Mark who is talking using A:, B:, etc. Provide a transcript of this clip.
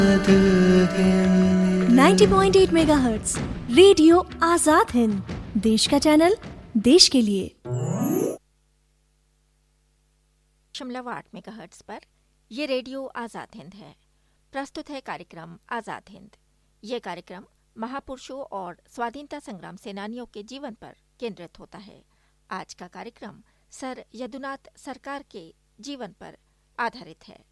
A: 90.8 megahertz radio Azad Hind, देश का channel, देश के लिए।
B: 8 मेगाहर्ट्ज पर ये रेडियो आजाद हिंद है। प्रस्तुत है कार्यक्रम आजाद हिंद। ये कार्यक्रम महापुरुषों और स्वाधीनता संग्राम सेनानियों के जीवन पर केंद्रित होता है। आज का कार्यक्रम सर यदुनाथ सरकार के जीवन पर आधारित है।